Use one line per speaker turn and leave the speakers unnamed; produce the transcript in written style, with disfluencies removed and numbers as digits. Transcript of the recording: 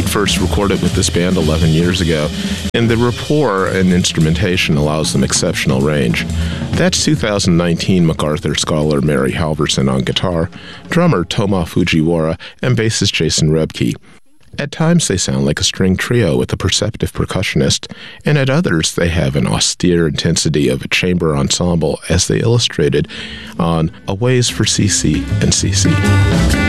first recorded with this band 11 years ago, and the rapport and instrumentation allows them exceptional range. That's 2019 MacArthur Scholar Mary Halverson on guitar, drummer Toma Fujiwara, and bassist Jason Rebke. At times they sound like a string trio with a perceptive percussionist, and at others they have an austere intensity of a chamber ensemble, as they illustrated on A Ways for CC and CC.